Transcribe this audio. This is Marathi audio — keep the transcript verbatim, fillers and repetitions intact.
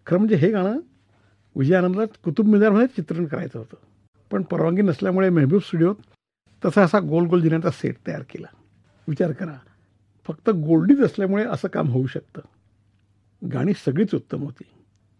खरं म्हणजे हे गाणं विजय आनंदला कुतुब मिनारमध्ये चित्रण करायचं होतं, पण परवानगी नसल्यामुळे मेहबूब स्टुडिओत तसा असा गोल गोल जिन्याचा सेट तयार केला. विचार करा, फक्त गोल्डीच असल्यामुळे असं काम होऊ शकतं. गाणी सगळीच उत्तम होती.